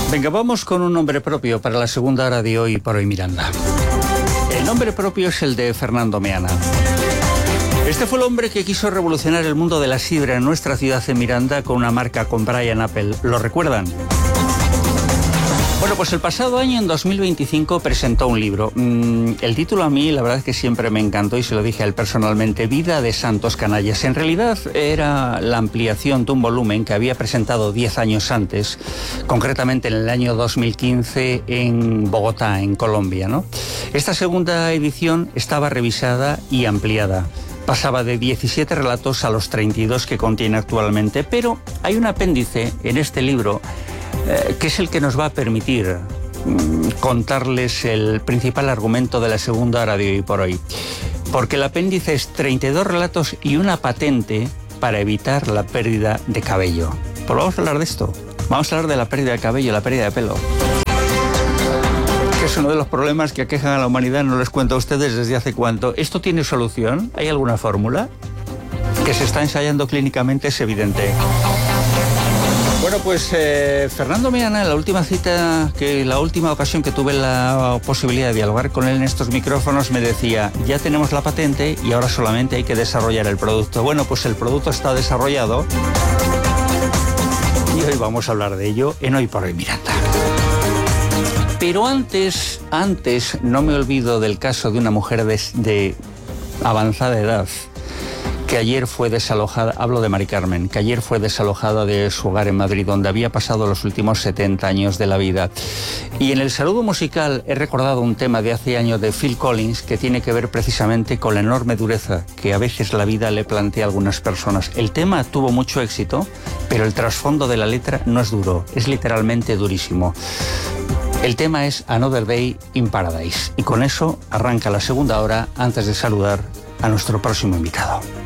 Venga, vamos con un nombre propio para la segunda hora de Hoy por Hoy Miranda. El nombre propio es el de Fernando Meana. Este fue el hombre que quiso revolucionar el mundo de la sidra en nuestra ciudad de Miranda con una marca con Brian Apple. ¿Lo recuerdan? Bueno, pues el pasado año, en 2025, presentó un libro. El título a mí, la verdad es que siempre me encantó y se lo dije a él personalmente, Vida de Santos Canallas. En realidad era la ampliación de un volumen que había presentado 10 años antes, concretamente en el año 2015 en Bogotá, en Colombia, ¿no? Esta segunda edición estaba revisada y ampliada. Pasaba de 17 relatos a los 32 que contiene actualmente, pero hay un apéndice en este libro que es el que nos va a permitir contarles el principal argumento de la segunda hora de Hoy por Hoy. Porque el apéndice es 32 relatos y una patente para evitar la pérdida de cabello. Pues vamos a hablar de esto. Vamos a hablar de la pérdida de cabello, la pérdida de pelo. Que es uno de los problemas que aquejan a la humanidad, no les cuento a ustedes desde hace cuánto. ¿Esto tiene solución? ¿Hay alguna fórmula? Que se está ensayando clínicamente, es evidente. Bueno, pues Fernando Meana, la última ocasión que tuve la posibilidad de dialogar con él en estos micrófonos, me decía, ya tenemos la patente y ahora solamente hay que desarrollar el producto. Bueno, pues el producto está desarrollado y hoy vamos a hablar de ello en Hoy por Hoy Miranda. Pero antes no me olvido del caso de una mujer de avanzada edad que ayer fue desalojada, hablo de Mari Carmen, que ayer fue desalojada de su hogar en Madrid, donde había pasado los últimos 70 años de la vida. Y en el saludo musical he recordado un tema de hace años de Phil Collins que tiene que ver precisamente con la enorme dureza que a veces la vida le plantea a algunas personas. El tema tuvo mucho éxito, pero el trasfondo de la letra no es duro, es literalmente durísimo. El tema es Another Day in Paradise. Y con eso arranca la segunda hora antes de saludar a nuestro próximo invitado.